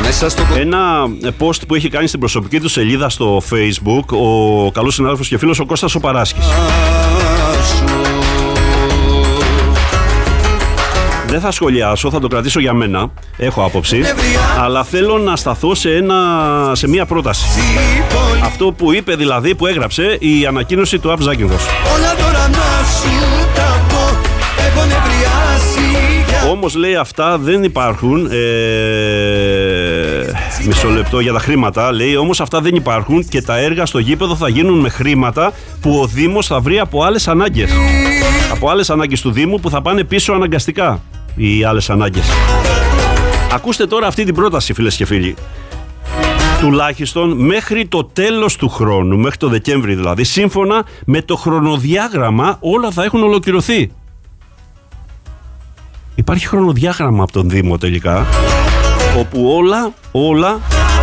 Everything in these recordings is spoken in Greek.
Ένα post που έχει κάνει στην προσωπική του σελίδα στο Facebook ο καλός συνάδελφος και φίλος ο Κώστας ο Παράσκης. Δεν θα σχολιάσω, θα το κρατήσω για μένα. Έχω άποψη. Αλλά θέλω να σταθώ σε μία πρόταση. Αυτό που είπε δηλαδή, που έγραψε η ανακοίνωση του Αμπζάκυνθος. Όμως λέει αυτά δεν υπάρχουν. Μισό λεπτό για τα χρήματα. Λέει όμως αυτά δεν υπάρχουν και τα έργα στο γήπεδο θα γίνουν με χρήματα που ο Δήμος θα βρει από άλλες ανάγκες. Από άλλες ανάγκες του Δήμου που θα πάνε πίσω αναγκαστικά οι άλλες ανάγκες. Ακούστε τώρα αυτή την πρόταση, φίλες και φίλοι. Τουλάχιστον μέχρι το τέλος του χρόνου, μέχρι το Δεκέμβρη δηλαδή, σύμφωνα με το χρονοδιάγραμμα, όλα θα έχουν ολοκληρωθεί. Υπάρχει χρονοδιάγραμμα από τον Δήμο τελικά, όπου όλα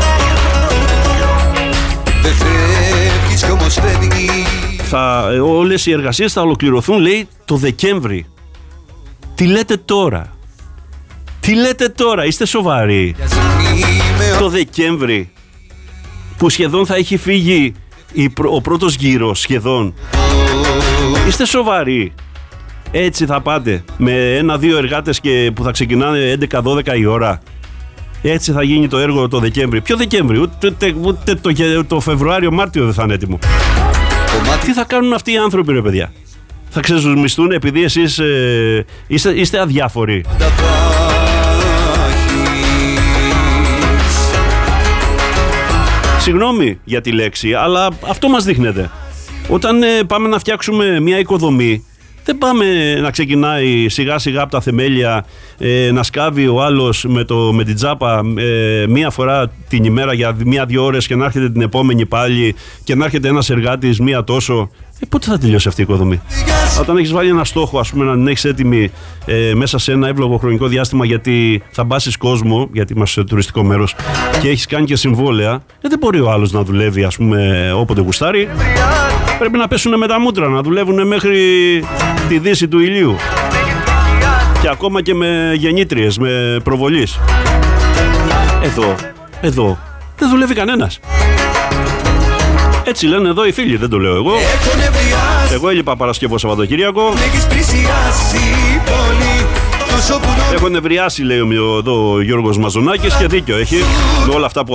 όλες οι εργασίες θα ολοκληρωθούν, λέει, το Δεκέμβρη. Τι λέτε τώρα, είστε σοβαροί? Το Δεκέμβρη που σχεδόν θα έχει φύγει ο πρώτος γύρος, σχεδόν. Είστε σοβαροί? Έτσι θα πάτε με 1-2 εργάτες και που θα ξεκινάνε 11-12 η ώρα? Έτσι θα γίνει το έργο το Δεκέμβρη? Ποιο Δεκέμβρη? Ούτε το Φεβρουάριο-Μάρτιο δεν θα είναι έτοιμο. Τι θα κάνουν αυτοί οι άνθρωποι, ρε παιδιά? Θα ξεζουμιστούν επειδή εσείς είστε αδιάφοροι? Συγγνώμη για τη λέξη, αλλά αυτό μας δείχνεται. Όταν πάμε να φτιάξουμε μια οικοδομή, δεν πάμε να ξεκινάει σιγά σιγά από τα θεμέλια, να σκάβει ο άλλος με την τσάπα μία φορά την ημέρα για 1-2 ώρες και να έρχεται την επόμενη πάλι και να έρχεται ένας εργάτης μία τόσο. Πότε θα τελειώσει αυτή η οικοδομή? Όταν έχεις βάλει ένα στόχο, ας πούμε, να την έχεις έτοιμη μέσα σε ένα εύλογο χρονικό διάστημα, γιατί θα μπάσεις κόσμο, γιατί είμαστε σε τουριστικό μέρος και έχεις κάνει και συμβόλαια, δεν μπορεί ο άλλος να δουλεύει, ας πούμε, όποτε γουστάρει. Πρέπει να πέσουν με τα μούτρα, να δουλεύουν μέχρι τη δύση του ηλίου. Και ακόμα και με γεννήτριες, με προβολής. Εδώ δεν δουλεύει κανένας. Έτσι λένε εδώ οι φίλοι, δεν το λέω εγώ. Εγώ έλειπα Παρασκευό Σαββατοκύριακο. Έχω νευριάσει, λέει εδώ ο Γιώργος Μαζονάκης, και δίκιο έχει με όλα αυτά που